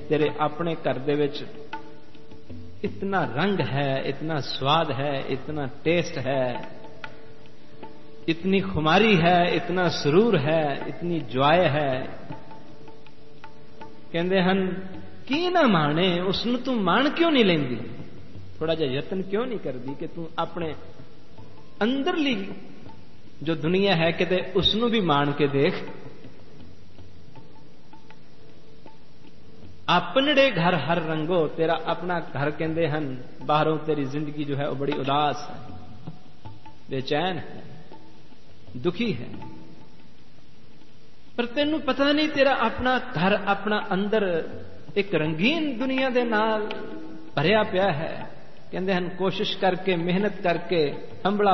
तेरे अपने घर दे विच इतना रंग है, इतना स्वाद है, इतना टेस्ट है, इतनी खुमारी है, इतना सुरूर है, इतनी जॉय है, कहंदे हन की ना माणे उसनूं तू मान क्यों नहीं लेंदी, थोड़ा जिहा यतन क्यों नहीं करदी कि तू अपने अंदरली जो दुनिया है किते उसनूं भी मान के देख। अपनड़े घर हर रंगो, तेरा अपना घर कहंदे हन बाहरों तेरी जिंदगी जो है वो बड़ी उदास है, बेचैन है, दुखी है, पर तेनू पता नहीं तेरा अपना घर अपना अंदर एक रंगीन दुनिया दे नाल भरिया पिया है। कहंदे हन कोशिश करके मेहनत करके हंबड़ा